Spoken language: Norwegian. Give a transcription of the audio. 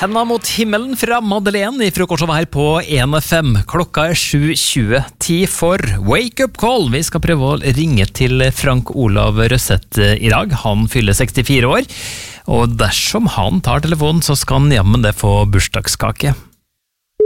Henda mot himmelen fra Madeleine I Frokorsova her på 1FM. Klokka 7:20. Tid for Wake Up Call. Vi skal prøve å ringe til Frank Olav Røseth I dag. Han fyller 64 år. Og dersom han tar telefonen, så skal han jammen det få bursdagskake.